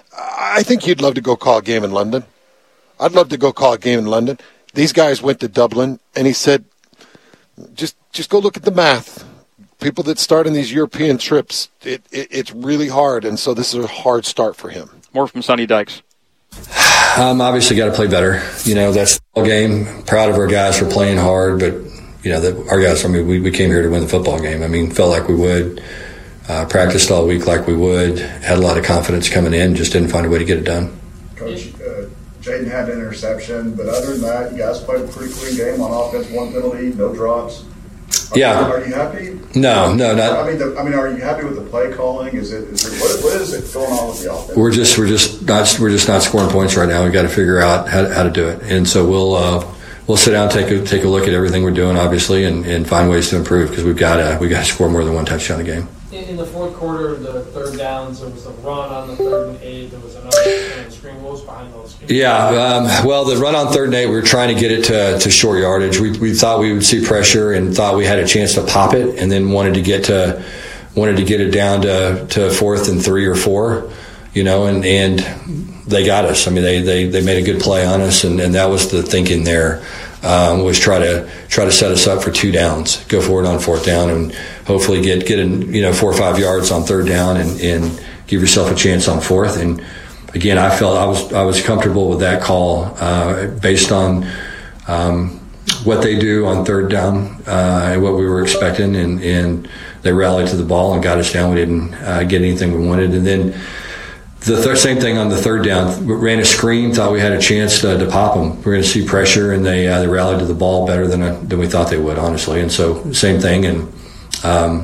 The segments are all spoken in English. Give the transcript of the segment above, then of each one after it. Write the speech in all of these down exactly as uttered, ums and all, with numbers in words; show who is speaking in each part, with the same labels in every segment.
Speaker 1: I think you'd love to go call a game in London. I'd love to go call a game in London. These guys went to Dublin, and he said, just just go look at the math. People that start on these European trips, it, it, it's really hard, and so this is a hard start for him.
Speaker 2: More from Sonny Dykes.
Speaker 3: Um, obviously got to play better. You know, that's the game. Proud of our guys for playing hard, but, you know, the, our guys, I mean, we, we came here to win the football game. I mean, felt like we would. Uh, practiced all week like we would. Had a lot of confidence coming in, just didn't find a way to get it done.
Speaker 4: Coach, uh, Jaden had an interception, but other than that, you guys played a pretty clean game on offense, one penalty, no drops. Are
Speaker 3: yeah.
Speaker 4: You, are you happy?
Speaker 3: No, no, not.
Speaker 4: I mean, the, I mean, are you happy with the play calling? Is it? Is it what, what is it going on with the offense?
Speaker 3: We're just, we're just not, we're just not scoring points right now. We've got to figure out how, how to do it, and so we'll, uh, we'll sit down, take a take a look at everything we're doing, obviously, and, and find ways to improve because we've got to, we got to score more than one touchdown a game.
Speaker 5: In the fourth quarter, the third downs, there was a run on the third and eight. There was another kind of screen. What was behind those screens?
Speaker 3: Yeah, um, well, the run on third and eight, we were trying to get it to, to short yardage. We we thought we would see pressure and thought we had a chance to pop it, and then wanted to get to wanted to get it down to, to fourth and three or four, you know, and, and they got us. I mean, they, they, they made a good play on us, and, and that was the thinking there. Um, was try to try to set us up for two downs, go forward on fourth down, and hopefully get get in, you know, four or five yards on third down, and, and give yourself a chance on fourth. And again, I felt I was I was comfortable with that call uh, based on um, what they do on third down uh, and what we were expecting, and, and they rallied to the ball and got us down. We didn't uh, get anything we wanted, and then. The third, same thing on the third down. We ran a screen, thought we had a chance to, to pop them. We we're going to see pressure, and they uh, they rallied to the ball better than uh, than we thought they would, honestly. And so, same thing. And um,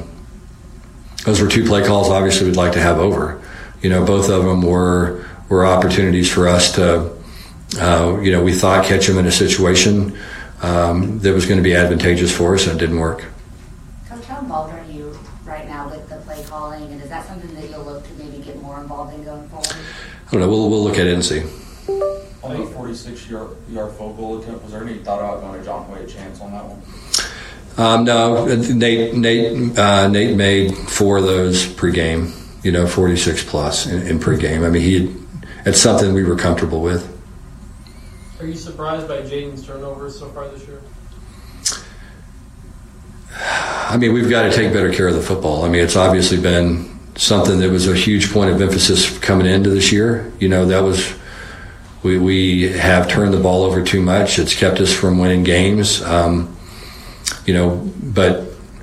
Speaker 3: those were two play calls. Obviously, we'd like to have over. You know, both of them were were opportunities for us to, uh, you know, we thought catch them in a situation um, that was going to be advantageous for us, and it didn't work.
Speaker 6: Coach, how involved are you right now with the play calling, and is that something that you'll look to maybe get more involved in going forward?
Speaker 3: I don't know. We'll we'll look at it and see.
Speaker 7: On the forty-six yard field goal attempt, was there any thought about going to John Hoy a chance on that one?
Speaker 3: Um, no, Nate Nate uh, Nate made four of those pregame. You know, forty-six plus in, in pregame. I mean, he it's something we were comfortable with.
Speaker 5: Are you surprised by Jaden's turnovers so far this year?
Speaker 3: I mean, we've got to take better care of the football. I mean, it's obviously been something that was a huge point of emphasis coming into this year. You know, that was we we have turned the ball over too much. It's kept us from winning games. Um, you know, but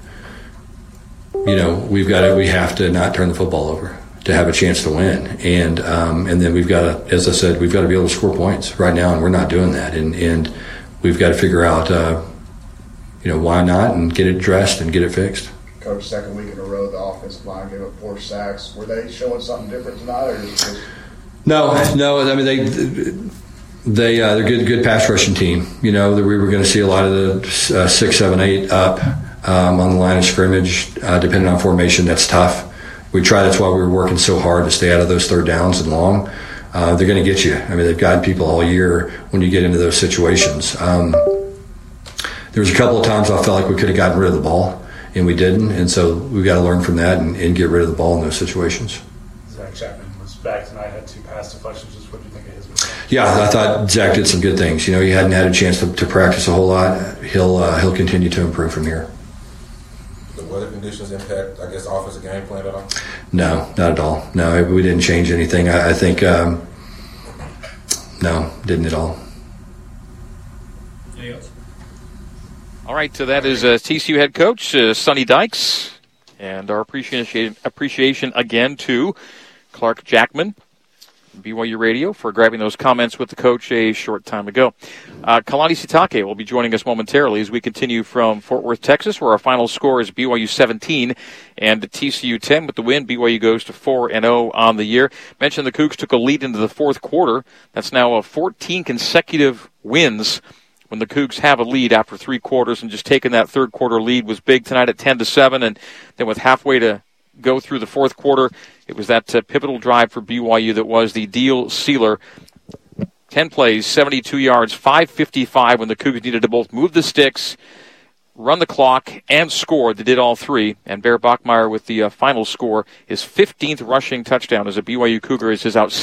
Speaker 3: you know we've got to we have to not turn the football over to have a chance to win, and um, and then we've got to, as I said, we've got to be able to score points right now, and we're not doing that, and and we've got to figure out uh, you know why not, and get it addressed and get it fixed.
Speaker 4: Coach, second week in a row, the offensive line gave up four sacks. Were they showing something different tonight, or is it just...
Speaker 3: No, no. I mean, they they uh, they're good, good pass rushing team. You know, that we were going to see a lot of the uh, six, seven, eight up um, on the line of scrimmage, uh, depending on formation. That's tough. We try. That's why we were working so hard to stay out of those third downs and long. Uh, they're going to get you. I mean, they've gotten people all year when you get into those situations. Um, there was a couple of times I felt like we could have gotten rid of the ball, and we didn't. And so we've got to learn from that and, and get rid of the ball in those situations.
Speaker 8: Zach Chapman was back tonight, had two pass deflections. Just what do you think of his response?
Speaker 3: Yeah, I thought Zach did some good things. You know, he hadn't had a chance to, to practice a whole lot. He'll uh, he'll continue to improve from here.
Speaker 9: The weather conditions impact, I guess, offensive game plan at all?
Speaker 3: No, not at all. No, we didn't change anything. I, I think, um, no, didn't at all.
Speaker 5: Anything else?
Speaker 2: All right, so that is uh, T C U head coach uh, Sonny Dykes, and our appreciation appreciation again to Clark Jackman, B Y U Radio, for grabbing those comments with the coach a short time ago. Uh, Kalani Sitake will be joining us momentarily as we continue from Fort Worth, Texas, where our final score is B Y U seventeen and T C U ten. With the win, B Y U goes to four and oh on the year. Mentioned the Cougs took a lead into the fourth quarter. That's now a fourteen consecutive wins when the Cougs have a lead after three quarters, and just taking that third quarter lead was big tonight at ten to seven, and then with halfway to go through the fourth quarter, it was that uh, pivotal drive for B Y U that was the deal sealer. ten plays, seventy-two yards, five fifty-five when the Cougs needed to both move the sticks, run the clock, and score. They did all three, and Bear Bachmeier with the uh, final score, his fifteenth rushing touchdown as a B Y U Cougar, is his outstanding